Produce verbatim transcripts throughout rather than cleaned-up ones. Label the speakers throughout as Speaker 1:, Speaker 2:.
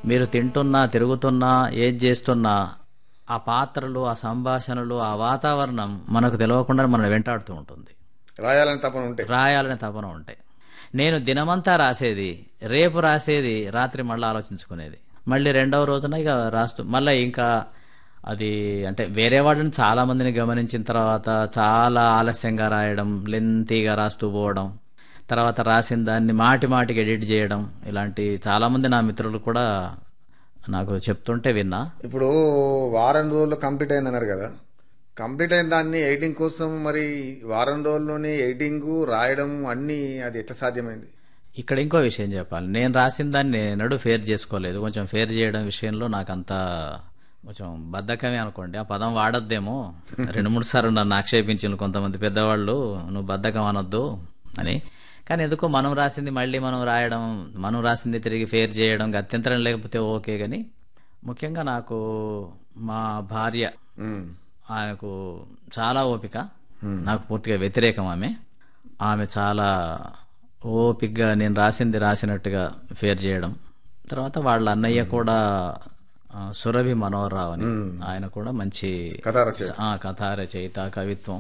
Speaker 1: మీరు తింటున్నా తిరుగుతున్నా ఏది చేస్తున్నా ఆ పాత్రలు ఆ సంభాషణలు ఆ వాతావరణం మనకు తెలియకుండా మనం వెంటాడుతూ ఉంటుంది.
Speaker 2: రాయాలని తపన ఉంటే
Speaker 1: రాయాలనే తపన ఉంటాయి. నేను దినమంతా రాసేది, రేపు రాసేది రాత్రి మళ్ళీ ఆలోచించుకునేది, మళ్ళీ రెండవ రోజున ఇక రాస్తూ మళ్ళీ ఇంకా అది అంటే వేరే వాళ్ళని చాలా మందిని గమనించిన తర్వాత చాలా ఆలస్యంగా రాయడం, లెంతీగా రాస్తూ పోవడం, తర్వాత రాసిన దాన్ని మాటి మాటికి ఎడిట్ చేయడం, ఇలాంటి చాలామంది నా మిత్రులు కూడా నాకు చెప్తుంటే విన్నా.
Speaker 2: ఇప్పుడు వారం రోజుల్లో కంప్లీట్ అయింది అన్నారు కదా, కంప్లీట్ అయిన దాన్ని ఎడిటింగ్ కోసం మరి వారం రోజుల్లోనే ఎడిటింగ్ రాయడం అన్నీ అది ఎట్లా సాధ్యమైంది?
Speaker 1: ఇక్కడ ఇంకో విషయం చెప్పాలి, నేను రాసిన దాన్ని నేను ఫేర్ చేసుకోలేదు. కొంచెం ఫేర్ చేయడం విషయంలో నాకంతా కొంచెం బద్ధకమే అనుకోండి, ఆ పదం వాడొద్దేమో. రెండు మూడు సార్లు నన్ను ఆక్షేపించారు కొంతమంది పెద్దవాళ్ళు, నువ్వు బద్ధకం అనొద్దు అని. కానీ ఎందుకో మనం రాసింది మళ్ళీ మనం రాయడం, మనం రాసింది తిరిగి ఫేర్ చేయడం గత్యంతరం లేకపోతే ఓకే. కానీ ముఖ్యంగా నాకు మా భార్య, ఆమెకు చాలా ఓపిక, నాకు పూర్తిగా వ్యతిరేకం ఆమె. ఆమె చాలా ఓపికగా నేను రాసింది రాసినట్టుగా ఫేర్ చేయడం. తర్వాత వాళ్ళ అన్నయ్య కూడా సురభి మనోహరరావు అని, ఆయన కూడా మంచి కథా రచయిత, కవిత్వం.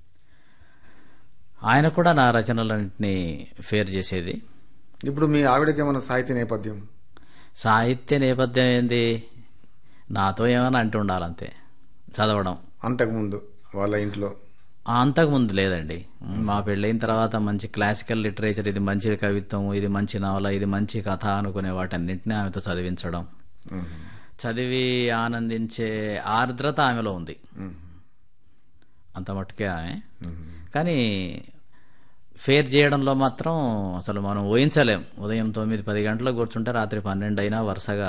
Speaker 1: ఆయన కూడా నా రచనలన్నింటినీ ఫేర్ చేసేది.
Speaker 2: ఇప్పుడు మీ ఆవిడకి ఏమైనా సాహిత్య నేపథ్యం?
Speaker 1: సాహిత్య నేపథ్యం ఏంది, నాతో ఏమైనా అంటూ ఉండాలంతే, చదవడం.
Speaker 2: అంతకుముందు వాళ్ళ ఇంట్లో?
Speaker 1: అంతకుముందు లేదండి. మా పెళ్ళైన తర్వాత మంచి క్లాసికల్ లిటరేచర్, ఇది మంచి కవిత్వం, ఇది మంచి నవల, ఇది మంచి కథ అనుకునే వాటన్నింటినీ ఆమెతో చదివించడం, చదివి ఆనందించే ఆర్ద్రత ఆమెలో ఉంది, అంత మట్టుకే ఆమె. కానీ ఫేర్ చేయడంలో మాత్రం అసలు మనం ఊహించలేం. ఉదయం తొమ్మిది పది గంటలకు కూర్చుంటే రాత్రి పన్నెండు అయినా వరుసగా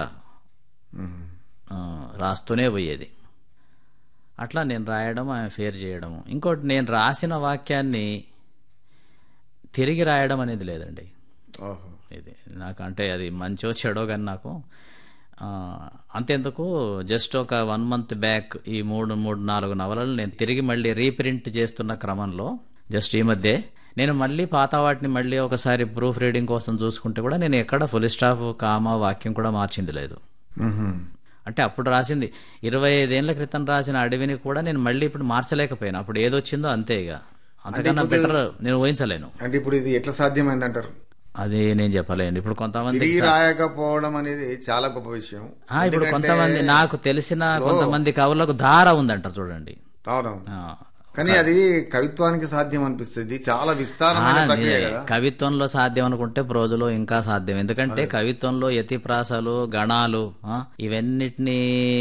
Speaker 1: రాస్తూనే పోయేది. అట్లా నేను రాయడం, ఆమె ఫేర్ చేయడం. ఇంకోటి, నేను రాసిన వాక్యాన్ని తిరిగి రాయడం అనేది లేదండి. ఇది నాకు అంటే అది మంచో చెడో కానీ నాకు అంతెందుకు, జస్ట్ ఒక వన్ మంత్ బ్యాక్ ఈ మూడు మూడు నాలుగు నవలలు నేను తిరిగి మళ్ళీ రీప్రింట్ చేస్తున్న క్రమంలో జస్ట్ ఈ మధ్య నేను మళ్ళీ పాత వాటిని మళ్ళీ ఒకసారి ప్రూఫ్ రీడింగ్ కోసం చూసుకుంటే కూడా నేను ఎక్కడ ఫుల్ స్టాప్, కామా, వాక్యం కూడా మార్చింది లేదు. అంటే అప్పుడు రాసింది ఇరవై ఐదేళ్ల క్రితం రాసిన అడవిని కూడా నేను మళ్ళీ ఇప్పుడు మార్చలేకపోయాను. అప్పుడు ఏదొచ్చిందో అంతే, ఇక అంతకన్నా బెటర్ నేను ఊహించలేను.
Speaker 2: అంటే ఇప్పుడు ఇది ఎట్లా సాధ్యమైంది అంటారు?
Speaker 1: అది నేను చెప్పలేను. ఇప్పుడు కొంతమంది
Speaker 2: రాయకపోవడం అనేది చాలా గొప్ప విషయం.
Speaker 1: ఇప్పుడు కొంతమంది నాకు తెలిసిన కొంతమంది కవులకు ధార ఉందంటారు చూడండి.
Speaker 2: కానీ అది కవిత్వానికి సాధ్యం అనిపిస్తుంది, చాలా విస్తారమైన ప్రక్రియ కదా.
Speaker 1: కవిత్వంలో సాధ్యం అనుకుంటే ప్రోజులో ఇంకా సాధ్యం. ఎందుకంటే కవిత్వంలో యతిప్రాసలు, గణాలు, ఇవన్నిటినీ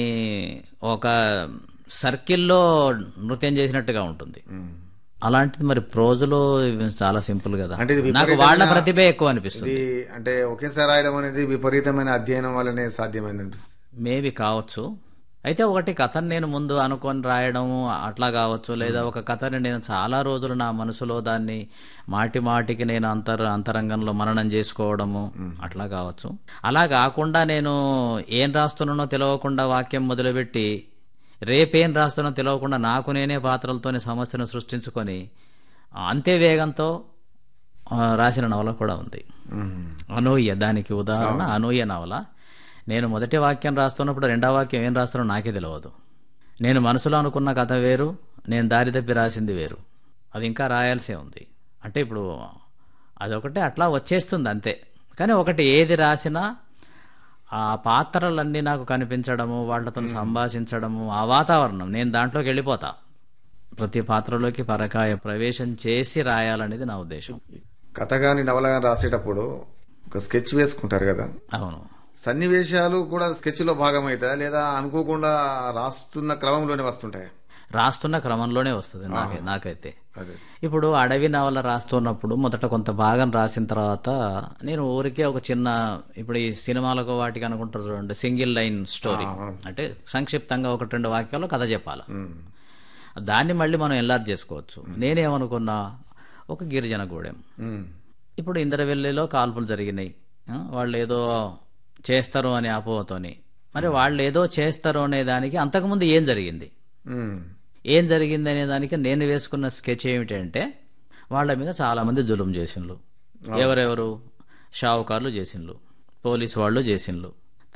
Speaker 1: ఒక సర్కిల్లో నృత్యం చేసినట్టుగా ఉంటుంది. అలాంటిది మరి ప్రోజులో చాలా సింపుల్ కదా.
Speaker 2: అంటే
Speaker 1: నాకు వాళ్ళ ప్రతిభ ఎక్కువ అనిపిస్తుంది.
Speaker 2: అంటే ఒకేసారి రాయడం అనేది విపరీతమైన అధ్యయనం వల్లనే సాధ్యమైంది అనిపిస్తుంది.
Speaker 1: మేబీ కావచ్చు. అయితే ఒకటి కథను నేను ముందు అనుకొని రాయడం అట్లా కావచ్చు, లేదా ఒక కథని నేను చాలా రోజులు నా మనసులో దాన్ని మాటి మాటికి నేను అంతర్ అంతరంగంలో మననం చేసుకోవడము అట్లా కావచ్చు. అలా కాకుండా నేను ఏం రాస్తున్నానో తెలియకుండా వాక్యం మొదలుపెట్టి రేపేం రాస్తున్నా తెలియకుండా నాకు నేనే పాత్రలతోనే సమస్యను సృష్టించుకొని అంతే వేగంతో రాసిన నవల కూడా ఉంది. అనూహ్య, దానికి ఉదాహరణ అనూహ్య నవల. నేను మొదటి వాక్యం రాస్తున్నప్పుడు రెండో వాక్యం ఏం రాస్తున్నా నాకే తెలియదు. నేను మనసులో అనుకున్న కథ వేరు, నేను దారి తప్పి రాసింది వేరు. అది ఇంకా రాయాల్సి ఉంది. అంటే ఇప్పుడు అదొకటే అట్లా వచ్చేస్తుంది అంతే. కానీ ఒకటి ఏది రాసినా ఆ పాత్రలన్నీ నాకు కనిపించడము, వాళ్లతో సంభాషించడము, ఆ వాతావరణం, నేను దాంట్లోకి వెళ్ళిపోతా. ప్రతి పాత్రలోకి పరకాయ ప్రవేశం చేసి రాయాలనేది నా ఉద్దేశం.
Speaker 2: కథ గాని నవల గాని రాసేటప్పుడు ఒక స్కెచ్ వేసుకుంటారు కదా.
Speaker 1: అవును.
Speaker 2: సన్నివేశాలు కూడా స్కెచ్ లో భాగమైతా లేదా అనుకోకుండా రాస్తున్న క్రమంలోనే వస్తుంటాయి?
Speaker 1: రాస్తున్న క్రమంలోనే వస్తుంది నాకే నాకైతే. ఇప్పుడు అడవి నవల రాస్తున్నప్పుడు మొదట కొంత భాగం రాసిన తర్వాత నేను ఊరికే ఒక చిన్న, ఇప్పుడు ఈ సినిమాలకు వాటికి అనుకుంటారు చూడండి, సింగిల్ లైన్ స్టోరీ అంటే సంక్షిప్తంగా ఒకటి రెండు వాక్యాల్లో కథ చెప్పాలి. దాన్ని మళ్ళీ మనం ఎన్లార్జ్ చేసుకోవచ్చు. నేనేమనుకున్నా, ఒక గిరిజన గూడెం, ఇప్పుడు ఇంద్రవెల్లిలో కాల్పులు జరిగినాయి, వాళ్ళు ఏదో చేస్తారు అనే అపోహతోని, మరి వాళ్ళు ఏదో చేస్తారు అనే దానికి అంతకుముందు ఏం జరిగింది ఏం జరిగింది అనే దానికి నేను వేసుకున్న స్కెచ్ ఏమిటంటే, వాళ్ళ మీద చాలా మంది జులుం చేసిండ్రు. ఎవరెవరు? షావుకారులు చేసిండ్రు, పోలీసు వాళ్ళు చేసిండ్రు,